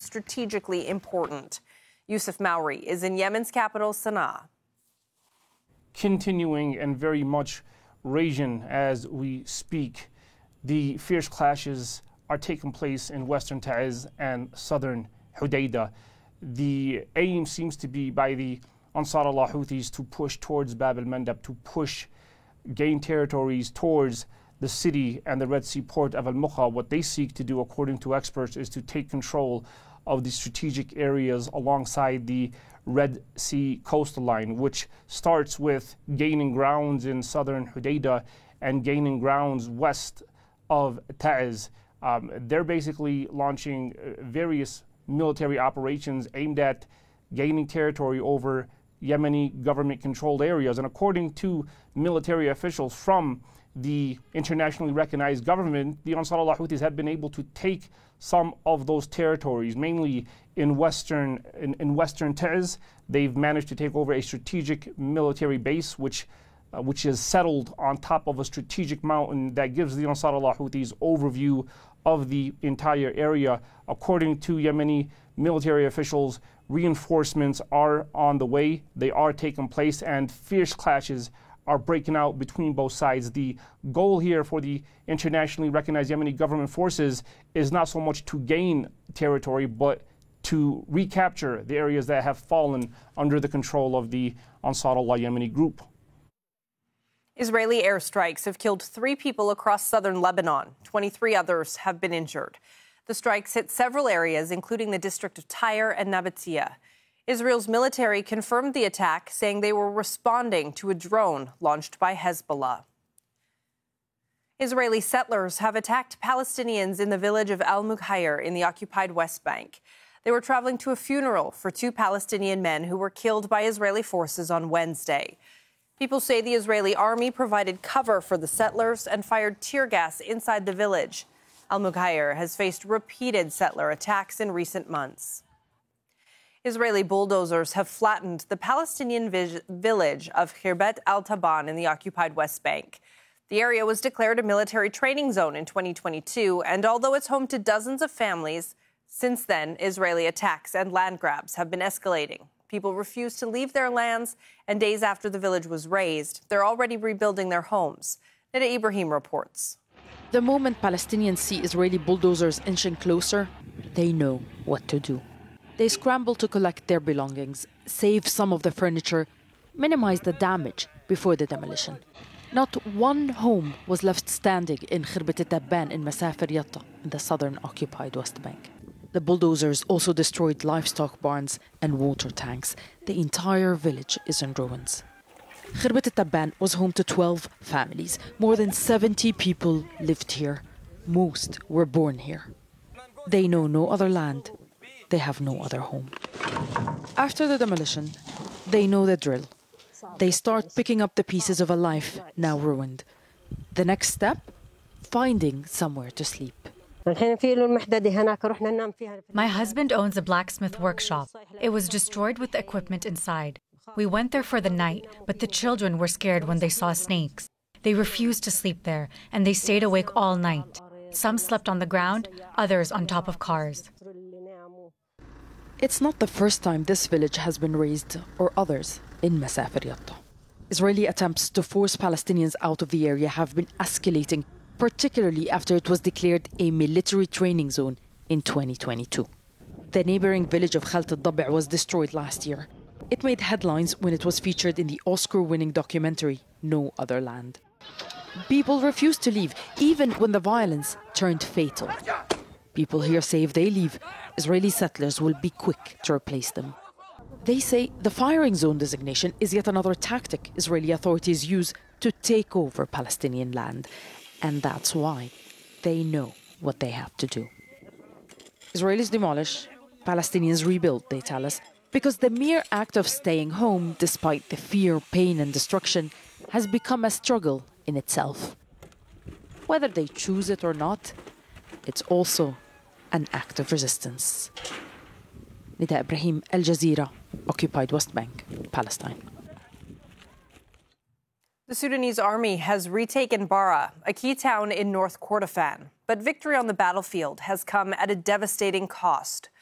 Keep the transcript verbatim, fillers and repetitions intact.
strategically important. Yusuf Mauri is in Yemen's capital, Sana'a. Continuing and very much raging as we speak, the fierce clashes are taking place in western Ta'ez and southern Hudaydah. The aim seems to be by the Ansar Allah Houthis to push towards Bab al-Mandab, to push, gain territories towards the city and the Red Sea port of Al-Mukha. What they seek to do, according to experts, is to take control of the strategic areas alongside the Red Sea coastal line, which starts with gaining grounds in southern Hudaydah and gaining grounds west of Ta'ez. Um, they're basically launching uh, various military operations aimed at gaining territory over Yemeni government-controlled areas. And according to military officials from the internationally recognized government, the Ansar Allah Houthis have been able to take some of those territories, mainly in western in, in western Ta'ez. They've managed to take over a strategic military base, which uh, which is settled on top of a strategic mountain that gives the Ansar Allah Houthis overview of the entire area. According to Yemeni military officials, reinforcements are on the way. They are taking place, and fierce clashes are breaking out between both sides. The goal here for the internationally recognized Yemeni government forces is not so much to gain territory, but to recapture the areas that have fallen under the control of the Ansar Allah Yemeni group. Israeli airstrikes have killed three people across southern Lebanon. twenty-three others have been injured. The strikes hit several areas, including the district of Tyre and Nabatea. Israel's military confirmed the attack, saying they were responding to a drone launched by Hezbollah. Israeli settlers have attacked Palestinians in the village of Al-Mughayr in the occupied West Bank. They were traveling to a funeral for two Palestinian men who were killed by Israeli forces on Wednesday. People say the Israeli army provided cover for the settlers and fired tear gas inside the village. Al-Mughayr has faced repeated settler attacks in recent months. Israeli bulldozers have flattened the Palestinian vi- village of Khirbet al-Taban in the occupied West Bank. The area was declared a military training zone in twenty twenty-two, and although it's home to dozens of families, since then, Israeli attacks and land grabs have been escalating. People refuse to leave their lands, and days after the village was razed, they're already rebuilding their homes. Nida Ibrahim reports. The moment Palestinians see Israeli bulldozers inching closer, they know what to do. They scramble to collect their belongings, save some of the furniture, minimize the damage before the demolition. Not one home was left standing in Khirbet al-Taban in Masafir Yatta in the southern occupied West Bank. The bulldozers also destroyed livestock barns and water tanks. The entire village is in ruins. Khirbet al-Taban was home to twelve families. More than seventy people lived here. Most were born here. They know no other land. They have no other home. After the demolition, they know the drill. They start picking up the pieces of a life now ruined. The next step? Finding somewhere to sleep. My husband owns a blacksmith workshop. It was destroyed with the equipment inside. We went there for the night, but the children were scared when they saw snakes. They refused to sleep there, and they stayed awake all night. Some slept on the ground, others on top of cars. It's not the first time this village has been razed, or others, in Masafir Yatta. Israeli attempts to force Palestinians out of the area have been escalating, particularly after it was declared a military training zone in twenty twenty-two. The neighboring village of Khalt al-Dabi' was destroyed last year. It made headlines when it was featured in the Oscar-winning documentary No Other Land. People refused to leave, even when the violence turned fatal. People here say if they leave, Israeli settlers will be quick to replace them. They say the firing zone designation is yet another tactic Israeli authorities use to take over Palestinian land. And that's why they know what they have to do. Israelis demolish, Palestinians rebuild, they tell us, because the mere act of staying home, despite the fear, pain and destruction, has become a struggle in itself. Whether they choose it or not, it's also an act of resistance. Nida Ibrahim, Al Jazeera, occupied West Bank, Palestine. The Sudanese army has retaken Bara, a key town in North Kordofan. But victory on the battlefield has come at a devastating cost.